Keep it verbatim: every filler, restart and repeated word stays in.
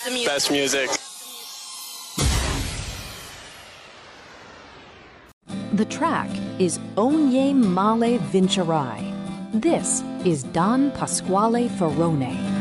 The music. Best music. The track is Ogni Male Vincerai. This is Don Pasquale Ferrone.